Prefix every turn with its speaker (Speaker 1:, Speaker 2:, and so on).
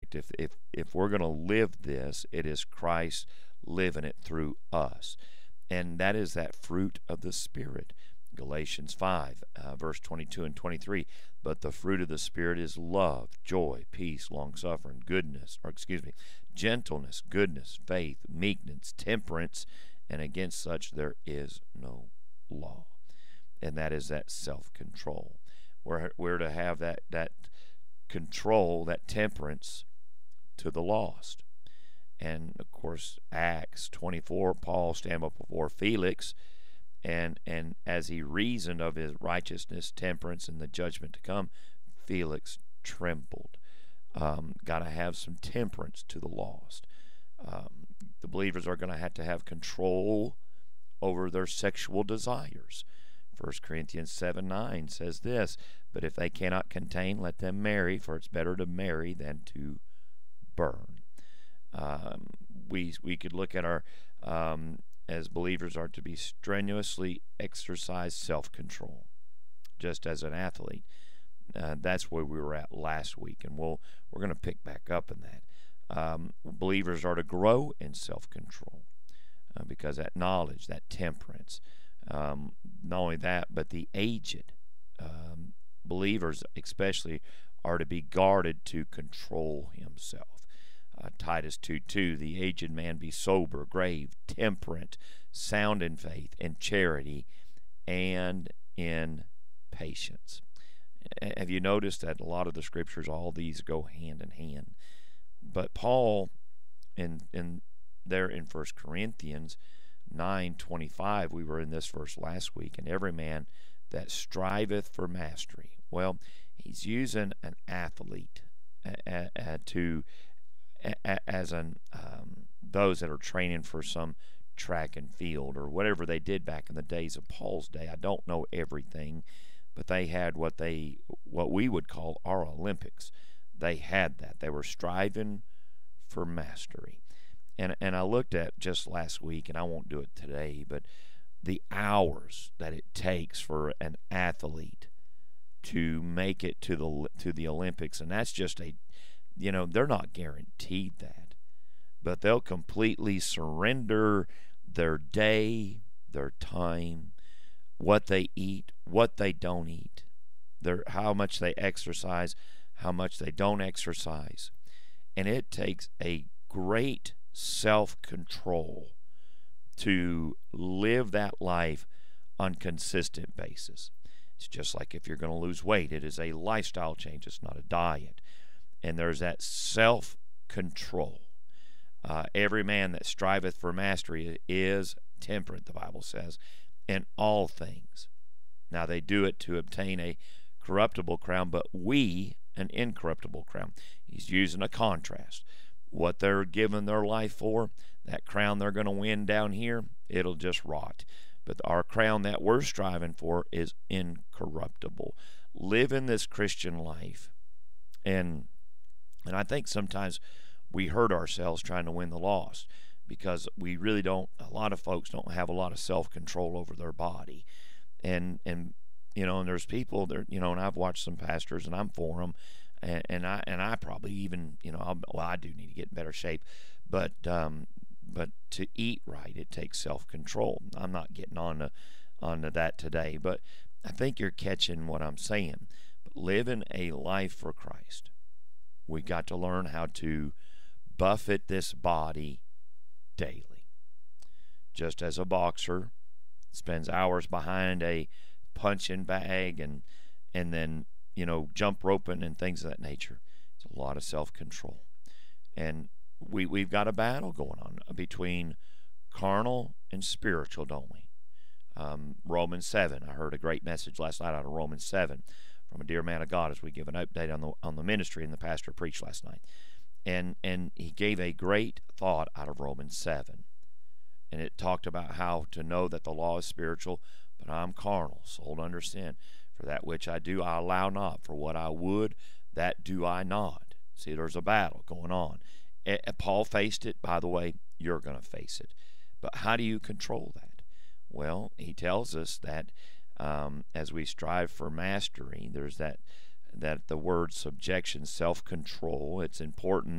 Speaker 1: perfect. If we're going to live this, it is Christ living it through us. And that is that fruit of the Spirit. Galatians 5, verse 22 and 23. But the fruit of the Spirit is love, joy, peace, long-suffering, gentleness, goodness, faith, meekness, temperance, and against such there is no law. And that is that self-control. We're to have that control, that temperance to the lost. And, of course, Acts 24, Paul stand up before Felix, and as he reasoned of his righteousness, temperance, and the judgment to come, Felix trembled. Got to have some temperance to the lost. The believers are going to have control over their sexual desires. 1 Corinthians 7:9 says this, but if they cannot contain, let them marry, for it's better to marry than to burn. We could look at our, as believers are to be strenuously exercise self-control, just as an athlete. That's where we were at last week, and we're going to pick back up in that. Believers are to grow in self-control because that knowledge, that temperance, not only that, but the aged believers especially are to be guarded to control himself. Titus 2:2, the aged man be sober, grave, temperate, sound in faith, in charity, and in patience. Have you noticed that a lot of the scriptures, all these go hand in hand? But Paul, in 1 Corinthians 9:25, we were in this verse last week, and every man that striveth for mastery. Well, he's using an athlete those that are training for some track and field or whatever they did back in the days of Paul's day. I don't know everything, but they had what we would call our Olympics. They had that. They were striving for mastery. And I looked at just last week, and I won't do it today, but the hours that it takes for an athlete to make it to the Olympics, and that's just they're not guaranteed that, but they'll completely surrender their day, their time, what they eat, what they don't eat, how much they exercise, how much they don't exercise. And it takes a great self-control to live that life on a consistent basis. It's just like if you're going to lose weight, it is a lifestyle change, it's not a diet. And there's that self-control. Every man that striveth for mastery is temperate, the Bible says, in all things. Now they do it to obtain a corruptible crown, but we an incorruptible crown. He's using a contrast. What they're giving their life for, that crown they're going to win down here, it'll just rot. But our crown that we're striving for is incorruptible. Live in this Christian life. And I think sometimes we hurt ourselves trying to win the lost because we really don't, a lot of folks don't have a lot of self-control over their body. And there's people there, and I've watched some pastors, and I'm for them, and I probably even, I do need to get in better shape, but to eat right, it takes self-control. I'm not getting onto that today, but I think you're catching what I'm saying. But living a life for Christ, we got to learn how to buffet this body daily. Just as a boxer spends hours behind a punching bag and then jump roping and things of that nature, it's a lot of self-control. And we've got a battle going on between carnal and spiritual, don't we? Romans 7. I heard a great message last night out of Romans 7 from a dear man of God as we give an update on the ministry, and the pastor preached last night. And he gave a great thought out of Romans 7. And it talked about how to know that the law is spiritual, but I'm carnal, sold under sin. For that which I do, I allow not. For what I would, that do I not. See, there's a battle going on. Paul faced it. By the way, you're going to face it. But how do you control that? Well, he tells us that as we strive for mastery, there's that the word subjection, self-control. It's important